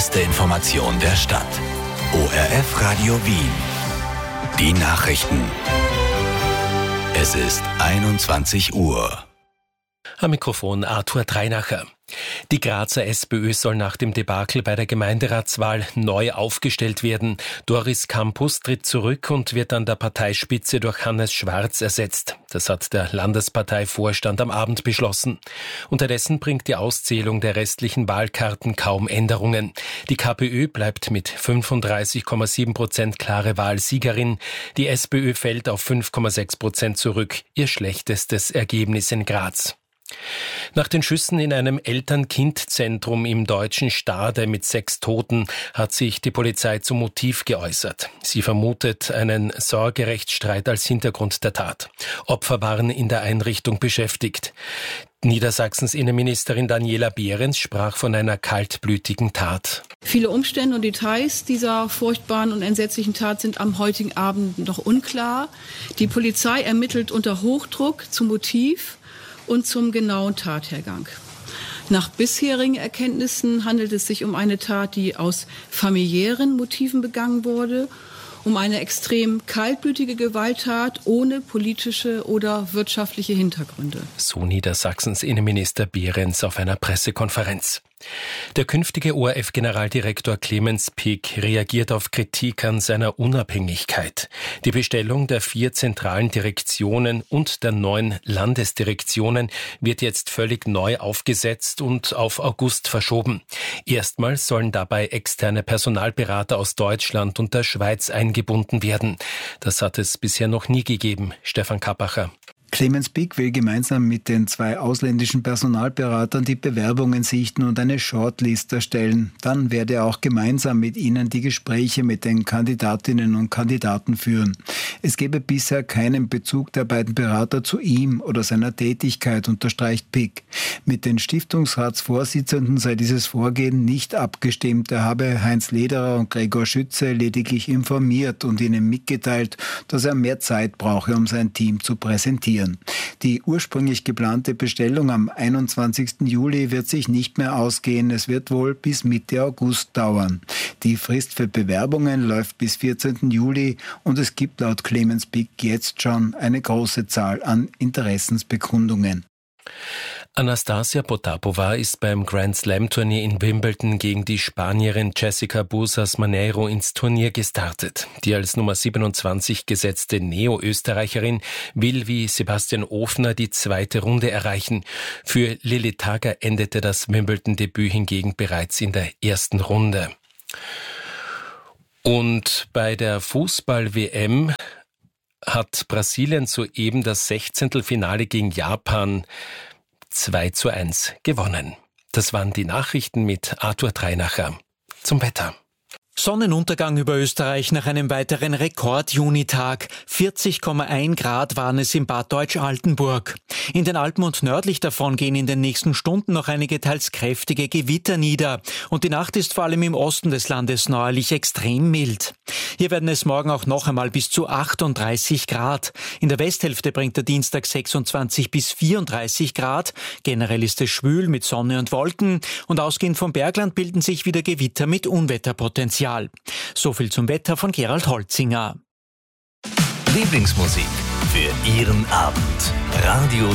beste Information der Stadt. ORF Radio Wien. Die Nachrichten. Es ist 21 Uhr. Am Mikrofon Arthur Dreinacher. Die Grazer SPÖ soll nach dem Debakel bei der Gemeinderatswahl neu aufgestellt werden. Doris Campus tritt zurück und wird an der Parteispitze durch Hannes Schwarz ersetzt. Das hat der Landesparteivorstand am Abend beschlossen. Unterdessen bringt die Auszählung der restlichen Wahlkarten kaum Änderungen. Die KPÖ bleibt mit 35,7% klare Wahlsiegerin. Die SPÖ fällt auf 5,6% zurück, ihr schlechtestes Ergebnis in Graz. Nach den Schüssen in einem Eltern-Kind-Zentrum im deutschen Stade mit 6 Toten hat sich die Polizei zum Motiv geäußert. Sie vermutet einen Sorgerechtsstreit als Hintergrund der Tat. Opfer waren in der Einrichtung beschäftigt. Niedersachsens Innenministerin Daniela Behrens sprach von einer kaltblütigen Tat. Viele Umstände und Details dieser furchtbaren und entsetzlichen Tat sind am heutigen Abend noch unklar. Die Polizei ermittelt unter Hochdruck zum Motiv und zum genauen Tathergang. Nach bisherigen Erkenntnissen handelt es sich um eine Tat, die aus familiären Motiven begangen wurde, um eine extrem kaltblütige Gewalttat ohne politische oder wirtschaftliche Hintergründe. So Niedersachsens Innenminister Behrens auf einer Pressekonferenz. Der künftige ORF-Generaldirektor Clemens Pick reagiert auf Kritik an seiner Unabhängigkeit. Die Bestellung der 4 zentralen Direktionen und der 9 Landesdirektionen wird jetzt völlig neu aufgesetzt und auf August verschoben. Erstmals sollen dabei externe Personalberater aus Deutschland und der Schweiz eingebunden werden. Das hat es bisher noch nie gegeben. Stefan Kappacher. Clemens Pick will gemeinsam mit den 2 ausländischen Personalberatern die Bewerbungen sichten und eine Shortlist erstellen. Dann werde er auch gemeinsam mit ihnen die Gespräche mit den Kandidatinnen und Kandidaten führen. Es gebe bisher keinen Bezug der beiden Berater zu ihm oder seiner Tätigkeit, unterstreicht Pick. Mit den Stiftungsratsvorsitzenden sei dieses Vorgehen nicht abgestimmt. Er habe Heinz Lederer und Gregor Schütze lediglich informiert und ihnen mitgeteilt, dass er mehr Zeit brauche, um sein Team zu präsentieren. Die ursprünglich geplante Bestellung am 21. Juli wird sich nicht mehr ausgehen. Es wird wohl bis Mitte August dauern. Die Frist für Bewerbungen läuft bis 14. Juli und es gibt laut Clemens Pick jetzt schon eine große Zahl an Interessensbekundungen. Anastasia Potapova ist beim Grand-Slam-Turnier in Wimbledon gegen die Spanierin Jessica Busas-Maneiro ins Turnier gestartet. Die als Nummer 27 gesetzte Neo-Österreicherin will wie Sebastian Ofner die 2. Runde erreichen. Für Lili Tager endete das Wimbledon-Debüt hingegen bereits in der 1. Runde. Und bei der Fußball-WM hat Brasilien soeben das 16. Finale gegen Japan 2:1 gewonnen. Das waren die Nachrichten mit Arthur Dreinacher. Zum Wetter. Sonnenuntergang über Österreich nach einem weiteren Rekord-Junitag. 40,1 Grad waren es in Bad Deutsch-Altenburg. In den Alpen und nördlich davon gehen in den nächsten Stunden noch einige teils kräftige Gewitter nieder. Und die Nacht ist vor allem im Osten des Landes neuerlich extrem mild. Hier werden es morgen auch noch einmal bis zu 38 Grad. In der Westhälfte bringt der Dienstag 26 bis 34 Grad. Generell ist es schwül mit Sonne und Wolken. Und ausgehend vom Bergland bilden sich wieder Gewitter mit Unwetterpotenzial. So viel zum Wetter von Gerald Holzinger. Lieblingsmusik für Ihren Abend. Radio